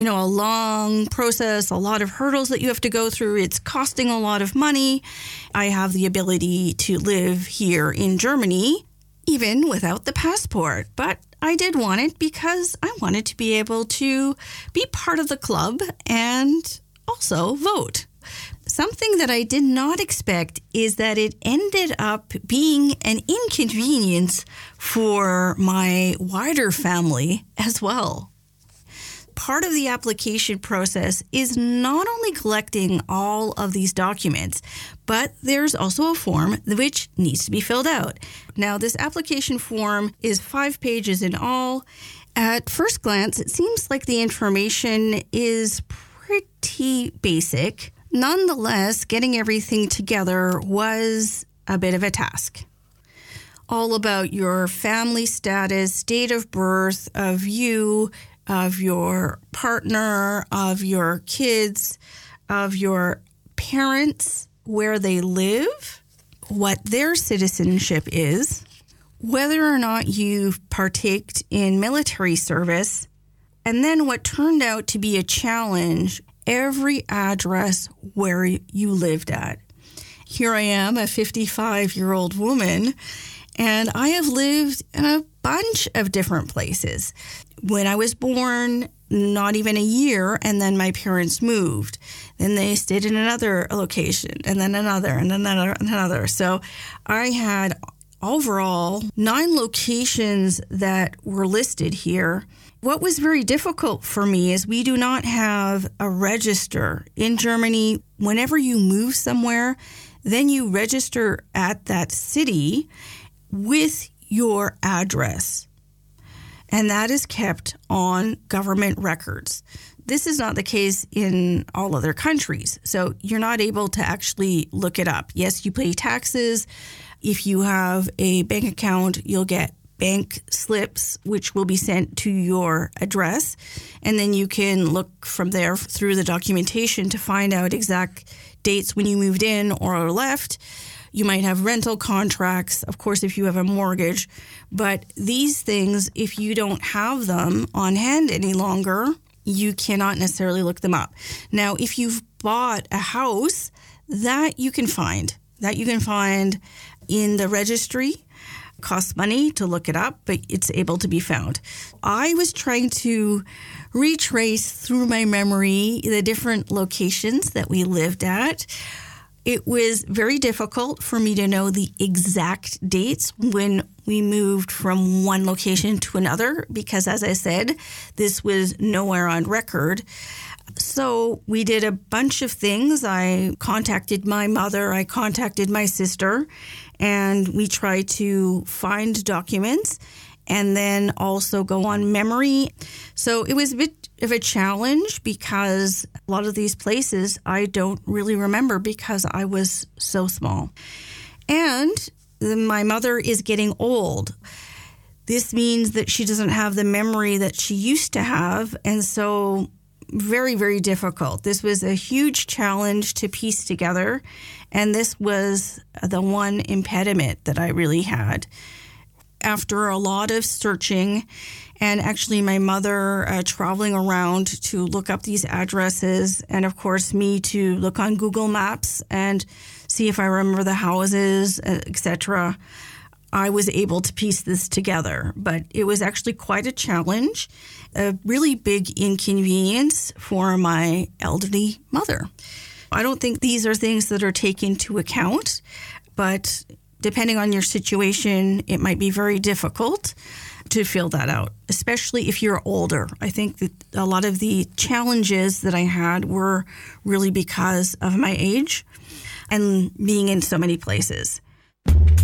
a long process, a lot of hurdles that you have to go through. It's costing a lot of money. I have the ability to live here in Germany, even without the passport. But I did want it because I wanted to be able to be part of the club and also vote. Something that I did not expect is that it ended up being an inconvenience for my wider family as well. Part of the application process is not only collecting all of these documents, but there's also a form which needs to be filled out. Now, this application form is 5 pages in all. At first glance, it seems like the information is pretty basic. Nonetheless, getting everything together was a bit of a task. All about your family status, date of birth, of you, of your partner, of your kids, of your parents, where they live, what their citizenship is, whether or not you've partaked in military service, and then what turned out to be a challenge, every address where you lived at. Here I am, a 55-year-old woman, and I have lived in a bunch of different places. When I was born, not even a year, and then my parents moved. Then they stayed in another location, and then another, and another, and another. So I had overall 9 locations that were listed here. What was very difficult for me is we do not have a register. In Germany, whenever you move somewhere, then you register at that city with your address. And that is kept on government records. This is not the case in all other countries. So you're not able to actually look it up. Yes, you pay taxes. If you have a bank account, you'll get bank slips, which will be sent to your address. And then you can look from there through the documentation to find out exact dates when you moved in or left. You might have rental contracts, of course, if you have a mortgage. But these things, if you don't have them on hand any longer, you cannot necessarily look them up. Now, if you've bought a house, that you can find. That you can find in the registry. It costs money to look it up, but it's able to be found. I was trying to retrace through my memory the different locations that we lived at. It was very difficult for me to know the exact dates when we moved from one location to another because, as I said, this was nowhere on record. So we did a bunch of things. I contacted my mother, I contacted my sister, and we tried to find documents and then also go on memory. So it was a bit of a challenge because a lot of these places I don't really remember because I was so small. And my mother is getting old. This means that she doesn't have the memory that she used to have, and so very, very difficult. This was a huge challenge to piece together, and this was the one impediment that I really had. After a lot of searching, and actually my mother traveling around to look up these addresses, and of course me to look on Google Maps and see if I remember the houses, etc., I was able to piece this together. But it was actually quite a challenge, a really big inconvenience for my elderly mother. I don't think these are things that are taken into account, but depending on your situation, it might be very difficult to fill that out, especially if you're older. I think that a lot of the challenges that I had were really because of my age and being in so many places.